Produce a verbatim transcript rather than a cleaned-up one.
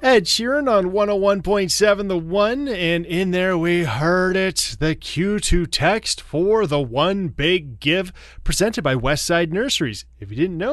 Ed Sheeran on one oh one point seven The One, and in there we heard it, the cue to text for the One Big Give, presented by Westside Nurseries. If you didn't know,